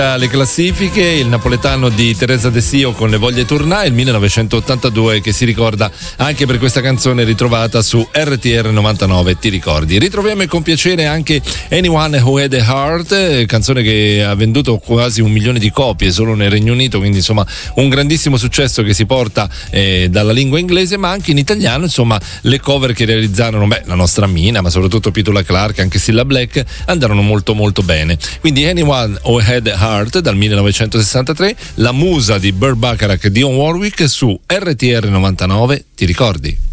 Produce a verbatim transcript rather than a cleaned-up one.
Le classifiche, il napoletano di Teresa De Sio con Le voglie tournà, il millenovecentottantadue che si ricorda anche per questa canzone ritrovata su R T R novantanove, ti ricordi. Ritroviamo con piacere anche Anyone Who Had a Heart, canzone che ha venduto quasi un milione di copie solo nel Regno Unito, quindi insomma un grandissimo successo che si porta eh, dalla lingua inglese, ma anche in italiano. Insomma, le cover che realizzarono beh, la nostra Mina, ma soprattutto Petula Clark, anche Cilla Black, andarono molto molto bene. Quindi Anyone Who Had a Heart dal millenovecentosessantatré, la musa di Burt Bacharach, Dionne Warwick su R T R novantanove, ti ricordi?